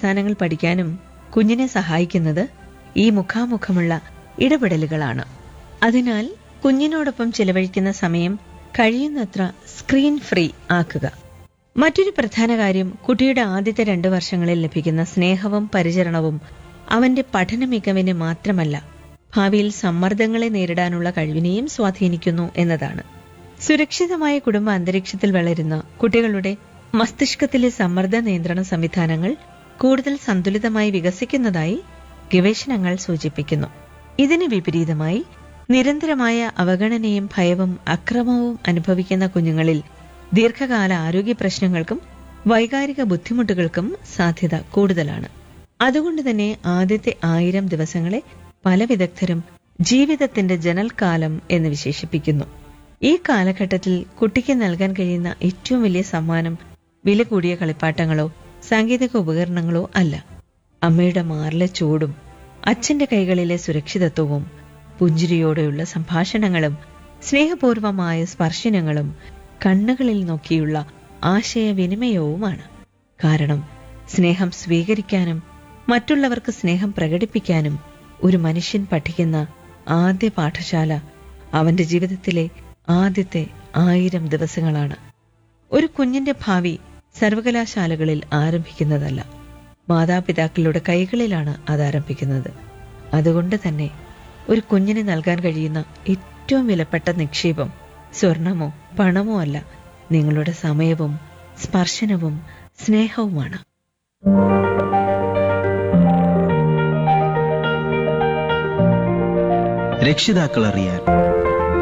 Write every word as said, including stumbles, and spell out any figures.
അടിസ്ഥാനങ്ങൾ പഠിക്കാനും കുഞ്ഞിനെ സഹായിക്കുന്നത് ഈ മുഖാമുഖമുള്ള ഇടപെടലുകളാണ്. അതിനാൽ കുഞ്ഞിനോടൊപ്പം ചിലവഴിക്കുന്ന സമയം കഴിയുന്നത്ര സ്ക്രീൻ ഫ്രീ ആക്കുക. മറ്റൊരു പ്രധാന കാര്യം, കുട്ടിയുടെ ആദ്യത്തെ രണ്ടു വർഷങ്ങളിൽ ലഭിക്കുന്ന സ്നേഹവും പരിചരണവും അവന്റെ പഠന മികവിനെ മാത്രമല്ല, ഭാവിയിൽ സമ്മർദ്ദങ്ങളെ നേരിടാനുള്ള കഴിവിനെയും സ്വാധീനിക്കുന്നു എന്നതാണ്. സുരക്ഷിതമായ കുടുംബ അന്തരീക്ഷത്തിൽ വളരുന്ന കുട്ടികളുടെ മസ്തിഷ്കത്തിലെ സമ്മർദ്ദ നിയന്ത്രണ സംവിധാനങ്ങൾ കൂടുതൽ സന്തുലിതമായി വികസിക്കുന്നതായി ഗവേഷണങ്ങൾ സൂചിപ്പിക്കുന്നു. ഇതിന് വിപരീതമായി നിരന്തരമായ അവഗണനയും ഭയവും അക്രമവും അനുഭവിക്കുന്ന കുഞ്ഞുങ്ങളിൽ ദീർഘകാല ആരോഗ്യ പ്രശ്നങ്ങൾക്കും വൈകാരിക ബുദ്ധിമുട്ടുകൾക്കും സാധ്യത കൂടുതലാണ്. അതുകൊണ്ട് തന്നെ ആദ്യത്തെ ആയിരം ദിവസങ്ങളെ പല വിദഗ്ധരും ജീവിതത്തിന്റെ ജനൽക്കാലം എന്ന് വിശേഷിപ്പിക്കുന്നു. ഈ കാലഘട്ടത്തിൽ കുട്ടിക്ക് നൽകാൻ കഴിയുന്ന ഏറ്റവും വലിയ സമ്മാനം വില കൂടിയ കളിപ്പാട്ടങ്ങളോ സാങ്കേതിക ഉപകരണങ്ങളോ അല്ല. അമ്മയുടെ മാറിലെ ചൂടും അച്ഛന്റെ കൈകളിലെ സുരക്ഷിതത്വവും പുഞ്ചിരിയോടെയുള്ള സംഭാഷണങ്ങളും സ്നേഹപൂർവമായ സ്പർശനങ്ങളും കണ്ണുകളിൽ നോക്കിയുള്ള ആശയവിനിമയവുമാണ്. കാരണം സ്നേഹം സ്വീകരിക്കാനും മറ്റുള്ളവർക്ക് സ്നേഹം പ്രകടിപ്പിക്കാനും ഒരു മനുഷ്യൻ പഠിക്കുന്ന ആദ്യ പാഠശാല അവന്റെ ജീവിതത്തിലെ ആദ്യത്തെ ആയിരം ദിവസങ്ങളാണ്. ഒരു കുഞ്ഞിന്റെ ഭാവി സർവകലാശാലകളിൽ ആരംഭിക്കുന്നതല്ല, മാതാപിതാക്കളുടെ കൈകളിലാണ് അത് ആരംഭിക്കുന്നത്. അതുകൊണ്ട് തന്നെ ഒരു കുഞ്ഞിന് നൽകാൻ കഴിയുന്ന ഏറ്റവും വിലപ്പെട്ട നിക്ഷേപം സ്വർണമോ പണമോ അല്ല, നിങ്ങളുടെ സമയവും സ്പർശനവും സ്നേഹവുമാണ്. രക്ഷിതാക്കൾ അറിയാൻ